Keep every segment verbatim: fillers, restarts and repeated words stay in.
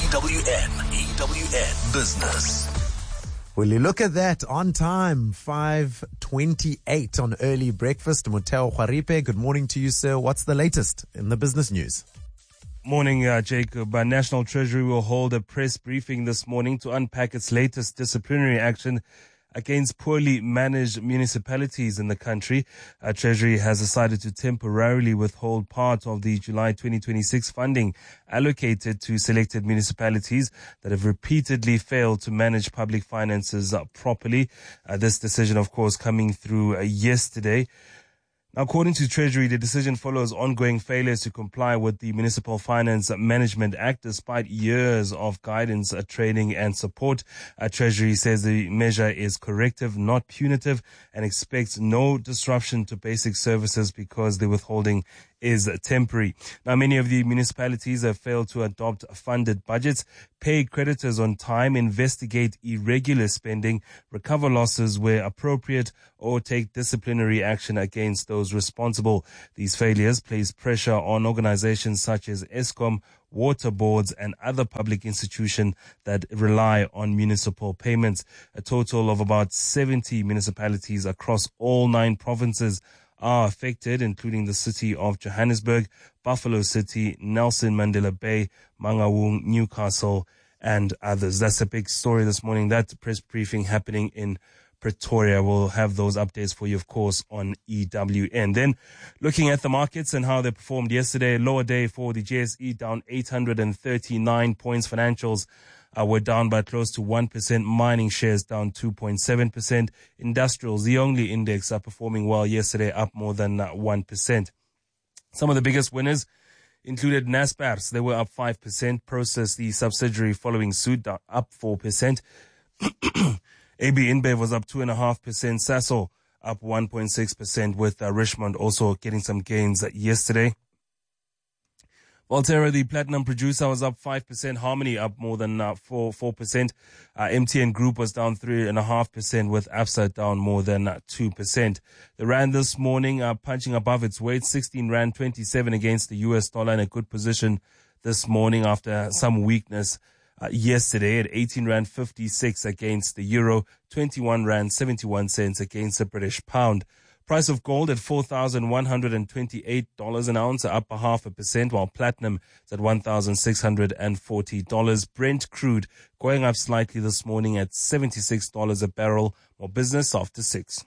W N, E W N Business. Will you look at that? On time, five twenty-eight on early breakfast. Moteo Khwaripe, good morning to you, sir. What's the latest in the business news? Morning, uh, Jacob. Uh, National Treasury will hold a press briefing this morning to unpack its latest disciplinary action against poorly managed municipalities in the country. Uh, Treasury has decided to temporarily withhold part of the July twenty twenty-six funding allocated to selected municipalities that have repeatedly failed to manage public finances uh, properly. Uh, this decision, of course, coming through uh, yesterday. Now, according to Treasury, the decision follows ongoing failures to comply with the Municipal Finance Management Act despite years of guidance, uh, training and support. Uh, Treasury says the measure is corrective, not punitive, and expects no disruption to basic services because the withholding is temporary. Now, many of the municipalities have failed to adopt funded budgets, pay creditors on time, investigate irregular spending, recover losses where appropriate, or take disciplinary action against those responsible. These failures place pressure on organizations such as Eskom, water boards, and other public institutions that rely on municipal payments. A total of about seventy municipalities across all nine provinces are affected, including the city of Johannesburg, Buffalo City, Nelson Mandela Bay, Mangaung, Newcastle, and others. That's a big story this morning. That press briefing happening in Pretoria. We'll have those updates for you, of course, on E W N. Then, looking at the markets and how they performed yesterday, lower day for the J S E, down eight hundred thirty-nine points. Financials Uh, we're down by close to one percent. Mining shares down two point seven percent. Industrials, the only index, are performing well yesterday, up more than uh, one percent. Some of the biggest winners included Naspers. They were up five percent. Process, the subsidiary following suit, up four percent. A B InBev was up two point five percent. Sasol up one point six percent, with uh, Richmond also getting some gains uh, yesterday. Valterra, the platinum producer, was up five percent. Harmony up more than uh, four, 4%. Uh, M T N Group was down three point five percent, with Absa down more than uh, two percent. The rand this morning uh, punching above its weight, sixteen rand twenty-seven against the U S dollar, in a good position this morning after some weakness uh, yesterday at eighteen rand fifty-six against the euro, twenty-one rand seventy-one cents against the British pound. Price of gold at four thousand one hundred twenty-eight dollars an ounce, up a half a percent, while platinum is at one thousand six hundred forty dollars. Brent crude going up slightly this morning at seventy-six dollars a barrel. More business after six.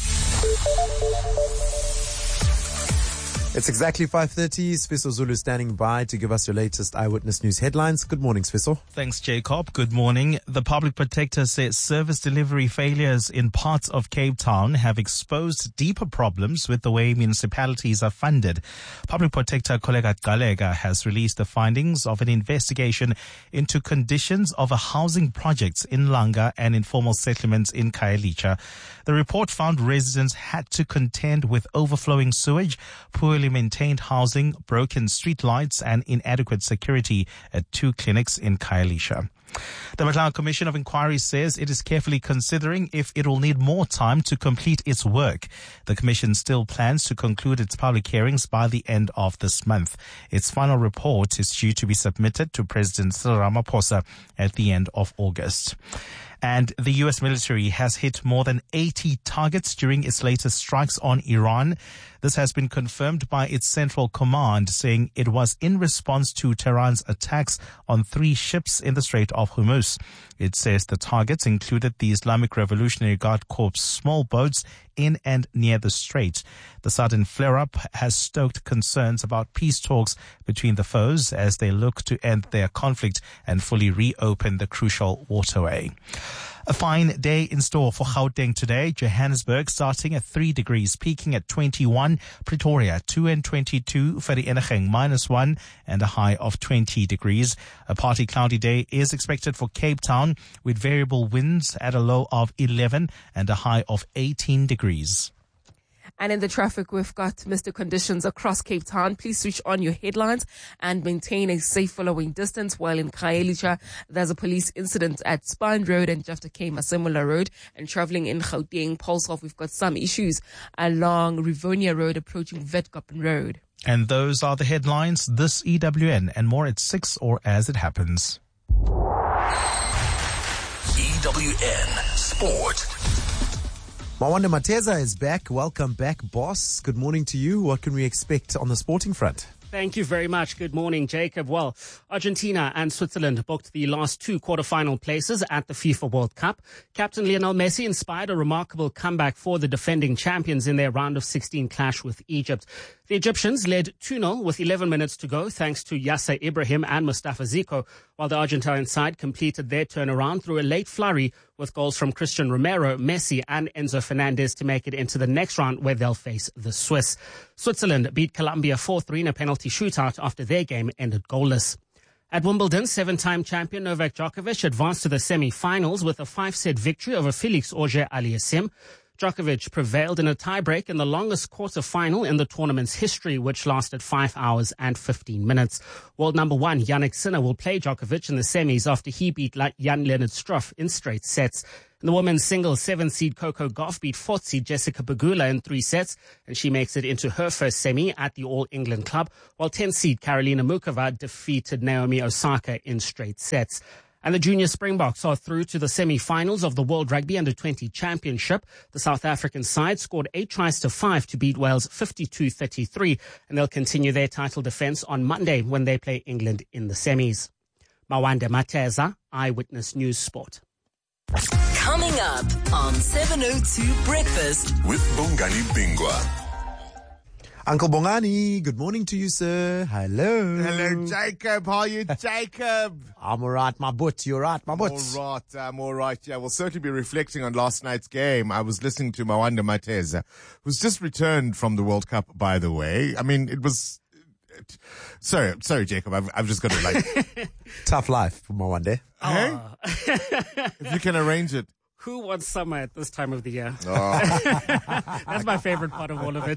It's exactly five thirty. Sfiso Zulu standing by to give us your latest Eyewitness News headlines. Good morning, Sfiso. Thanks, Jacob. Good morning. The Public Protector says service delivery failures in parts of Cape Town have exposed deeper problems with the way municipalities are funded. Public Protector Koleka Galega has released the findings of an investigation into conditions of a housing projects in Langa and informal settlements in Khayelitsha. The report found residents had to contend with overflowing sewage, poorly maintained housing, broken street lights, and inadequate security at two clinics in Khayelitsha. The McLeod Commission of Inquiry says it is carefully considering if it will need more time to complete its work. The Commission still plans to conclude its public hearings by the end of this month. Its final report is due to be submitted to President Cyril Ramaphosa at the end of August. And the U S military has hit more than eighty targets during its latest strikes on Iran. This has been confirmed by its central command, saying it was in response to Tehran's attacks on three ships in the Strait of Hormuz. It says the targets included the Islamic Revolutionary Guard Corps small boats in and near the strait. The sudden flare-up has stoked concerns about peace talks between the foes as they look to end their conflict and fully reopen the crucial waterway. A fine day in store for Gauteng today. Johannesburg starting at three degrees, peaking at twenty-one. Pretoria two and twenty-two. Vereeniging minus one and a high of twenty degrees. A partly cloudy day is expected for Cape Town with variable winds at a low of eleven and a high of eighteen degrees. And in the traffic, we've got Mister Conditions across Cape Town. Please switch on your headlines and maintain a safe following distance. While in Khayelitsha, there's a police incident at Spine Road and Jafta K Masemola Road. And traveling in Gauteng, Paulshof, we've got some issues along Rivonia Road approaching Wetkoppen Road. And those are the headlines. This E W N and more at six or as it happens. E W N Sport. Mawande Mateza is back. Welcome back, boss. Good morning to you. What can we expect on the sporting front? Thank you very much. Good morning, Jacob. Well, Argentina and Switzerland booked the last two quarterfinal places at the FIFA World Cup. Captain Lionel Messi inspired a remarkable comeback for the defending champions in their round of sixteen clash with Egypt. The Egyptians led two nil with eleven minutes to go thanks to Yasser Ibrahim and Mustafa Zico, while the Argentine side completed their turnaround through a late flurry with goals from Christian Romero, Messi and Enzo Fernandez to make it into the next round where they'll face the Swiss. Switzerland beat Colombia four three in a penalty shootout after their game ended goalless. At Wimbledon, seven-time champion Novak Djokovic advanced to the semi-finals with a five-set victory over Felix Auger-Aliassime. Djokovic prevailed in a tiebreak in the longest quarter-final in the tournament's history, which lasted five hours and fifteen minutes. World number one Jannik Sinner will play Djokovic in the semis after he beat Jan-Lennard Struff in straight sets. In the women's singles, seven-seed Coco Gauff beat fourth-seed Jessica Pegula in three sets, and she makes it into her first semi at the All England Club, while tenth-seed Karolina Mukova defeated Naomi Osaka in straight sets. And the junior Springboks are through to the semi-finals of the World Rugby Under twenty Championship. The South African side scored eight tries to five to beat Wales fifty-two thirty-three, and they'll continue their title defence on Monday when they play England in the semis. Mawande Mateza, Eyewitness News Sport. Coming up on seven oh two Breakfast With Bongani Bingwa. Uncle Bongani, good morning to you, sir. Hello. Hello, Jacob. How are you, Jacob? I'm all right, my butt. You're right, my butt. All right, I'm all right. Yeah, we'll certainly be reflecting on last night's game. I was listening to Mawande Mateza, who's just returned from the World Cup, by the way. I mean, it was... Sorry, sorry, Jacob. I've, I've just got to like... Tough life for Mawande. Hey? If you can arrange it. Who wants summer at this time of the year? Oh. That's my favorite part of all of it.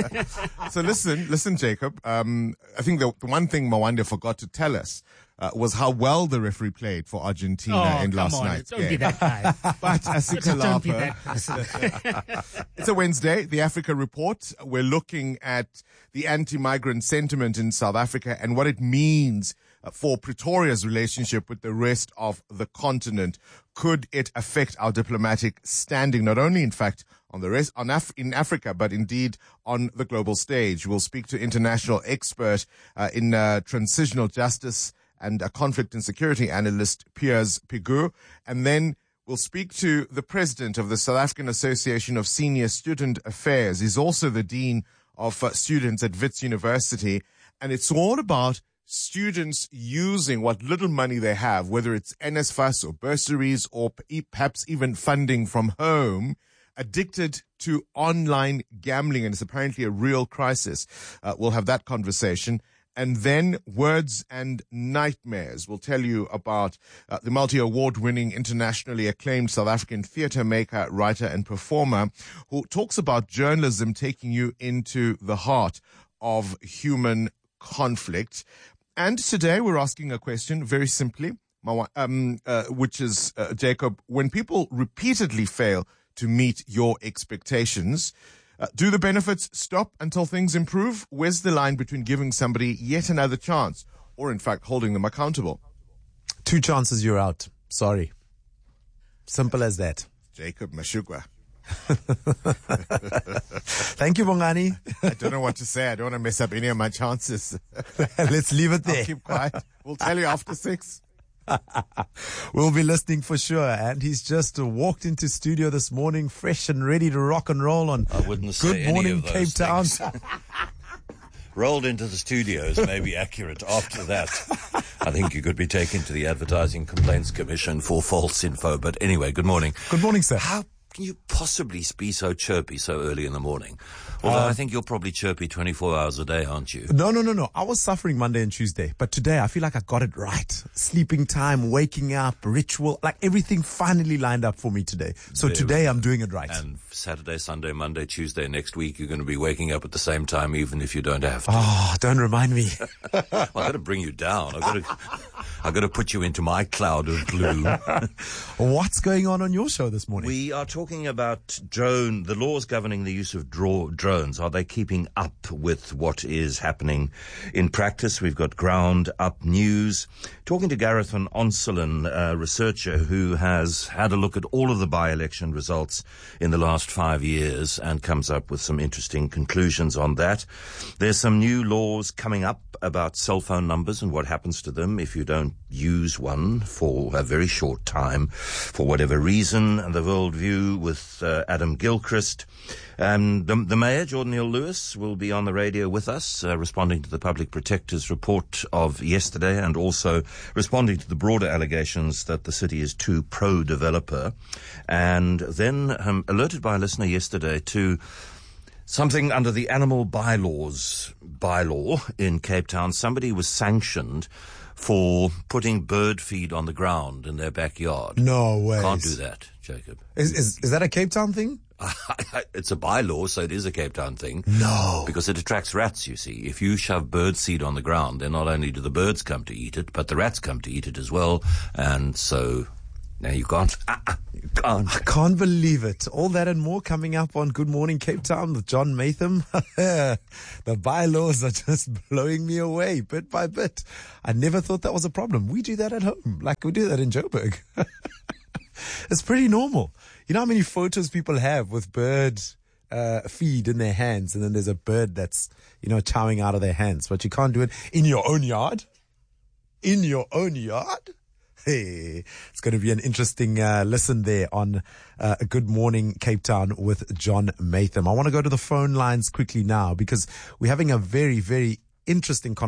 So listen, listen, Jacob. Um, I think the, the one thing Mawande forgot to tell us uh, was how well the referee played for Argentina oh, in come last on. night's Don't game. be that guy. But Asika Don't be Lapa, that person. it's a Wednesday, the Africa Report. We're looking at the anti-migrant sentiment in South Africa and what it means for Pretoria's relationship with the rest of the continent. Could it affect our diplomatic standing, not only, in fact, on the rest on Af- in Africa, but indeed on the global stage? We'll speak to international expert uh, in uh, transitional justice and a conflict and security analyst, Piers Pigu, and then we'll speak to the president of the South African Association of Senior Student Affairs. He's also the dean of uh, students at Wits University, and it's all about students using what little money they have, whether it's N S F A S or bursaries or perhaps even funding from home, addicted to online gambling, and it's apparently a real crisis. Uh, we'll have that conversation. And then Words and Nightmares. We'll tell you about uh, the multi-award winning, internationally acclaimed South African theatre maker, writer and performer who talks about journalism taking you into the heart of human conflict. And today we're asking a question very simply, um, uh, which is, uh, Jacob, when people repeatedly fail to meet your expectations, uh, do the benefits stop until things improve? Where's the line between giving somebody yet another chance or, in fact, holding them accountable? Two chances, you're out. Sorry. Simple as that. Jacob Mashugwa. Thank you, Bongani. I don't know what to say. I don't want to mess up any of my chances. Let's leave it there. I'll keep quiet. We'll tell you after six. We'll be listening for sure. And he's just uh, walked into studio this morning, fresh and ready to rock and roll on I wouldn't say Good any Morning of those Cape Town. things. Rolled into the studios may be accurate. After that, I think you could be taken to the Advertising Complaints Commission for false info. But anyway, good morning. Good morning, sir. How can you possibly be so chirpy so early in the morning? Although Uh, I think you're probably chirpy twenty-four hours a day, aren't you? No, no, no, no. I was suffering Monday and Tuesday, but today I feel like I got it right. Sleeping time, waking up, ritual, like everything finally lined up for me today. So Very today I'm doing it right. And Saturday, Sunday, Monday, Tuesday next week, you're going to be waking up at the same time, even if you don't have to. Oh, don't remind me. Well, I've got to bring you down. I've got to, I've I've got to put you into my cloud of gloom. What's going on on your show this morning? We are talking about drone, the laws governing the use of draw, drones. Are they keeping up with what is happening in practice? We've got ground up news. Talking to Gareth van Onselen, a researcher who has had a look at all of the by-election results in the last five years and comes up with some interesting conclusions on that. There's some new laws coming up about cell phone numbers and what happens to them if you don't use one for a very short time for whatever reason. And the World View with uh, Adam Gilchrist. Um, the, the Mayor, Jordan Hill-Lewis, will be on the radio with us, uh, responding to the Public Protector's report of yesterday and also responding to the broader allegations that the city is too pro-developer. And then um, alerted by a listener yesterday to something under the animal bylaws bylaw in Cape Town. Somebody was sanctioned for putting bird feed on the ground in their backyard. No way. Can't do that, Jacob. Is, is, is that a Cape Town thing? It's a bylaw, so it is a Cape Town thing. No. Because it attracts rats, you see. If you shove bird seed on the ground, then not only do the birds come to eat it, but the rats come to eat it as well. And so, now you can't. Ah, ah, you can't. I can't believe it. All that and more coming up on Good Morning Cape Town with John Matham. The bylaws are just blowing me away bit by bit. I never thought that was a problem. We do that at home, like we do that in Joburg. It's pretty normal. You know how many photos people have with bird uh, feed in their hands, and then there's a bird that's, you know, chowing out of their hands, but you can't do it in your own yard? In your own yard? Hey, it's going to be an interesting uh, listen there on uh, Good Morning Cape Town with John Matham. I want to go to the phone lines quickly now because we're having a very, very interesting conversation.